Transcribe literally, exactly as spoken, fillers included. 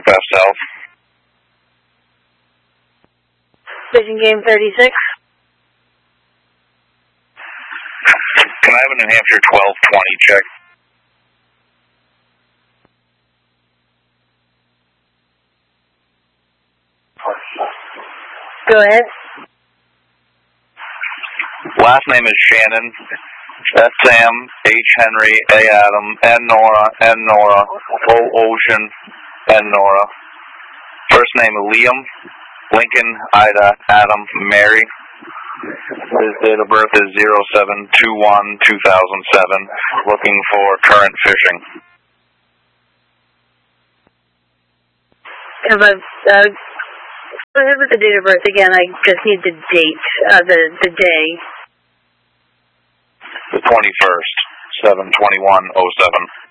Path South. Vision Game thirty-six. Can I have a New Hampshire twelve twenty check? Go ahead. Last name is Shannon. S Sam, H Henry, A Adam, N Nora, N Nora, O Ocean, N Nora. First name Liam, Lincoln, Ida, Adam, Mary. His date of birth is zero seven two one two thousand seven. Looking for current fishing. Have I, uh, go ahead with the date of birth again. I just need the date, uh, the, the day. The twenty-first, seven twenty-one oh seven.